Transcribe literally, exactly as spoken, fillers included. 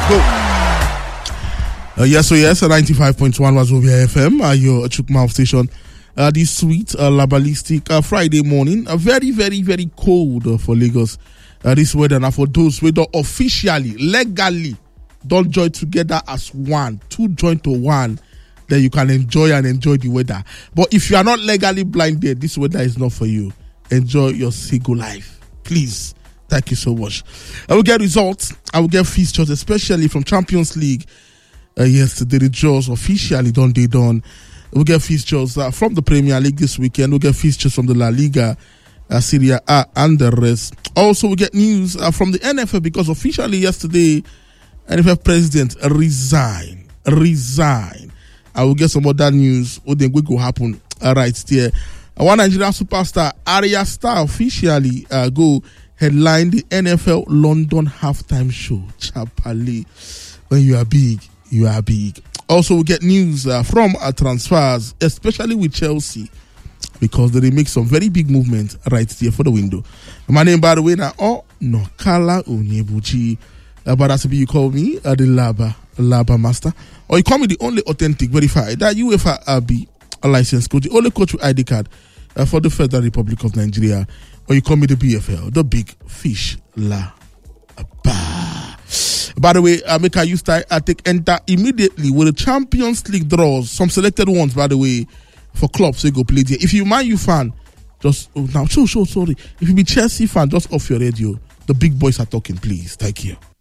go. Uh, yes, so yes, ninety-five point one Wazobia F M, uh, your Chukma station. Uh, this sweet, uh, labalistic uh, Friday morning, uh, very, very, very cold uh, for Lagos. Uh, this weather now for those who don't officially, legally, don't join together as one, two join to one, then you can enjoy and enjoy the weather. But if you are not legally blinded, this weather is not for you. Enjoy your single life, please. Thank you so much. I will get results. I will get fixtures, especially from Champions League. Uh, yesterday, the draws officially done. They done. We'll get fixtures uh, from the Premier League this weekend. We'll get fixtures from the La Liga, uh, Serie A, and the rest. Also, we get news uh, from the N F L because officially yesterday, N F L president resign, resign. I will get some other news. What then will happen uh, right there. Uh, one Nigerian superstar, Arya Star, officially uh, go headline the N F L London halftime show. Chapali, when you are big, you are big. Also, we get news uh, from our transfers, especially with Chelsea, because they make some very big movement right there for the window. My name, by the way, now, oh, no, Kala Onyebuchi. Uh, but that's you call me uh, the Laba, Laba Master. Or you call me the only authentic, verified, that UEFA uh, be a licensed coach, the only coach with I D card uh, for the Federal Republic of Nigeria. Or you call me the B F L, the Big Fish La Ba. By the way, I make a use time. I take enter immediately with the Champions League draws. Some selected ones, by the way, for clubs they go play there. If you Man U fan, just oh, now, so so sorry. If you be Chelsea fan, just off your radio. The big boys are talking, please. Thank you.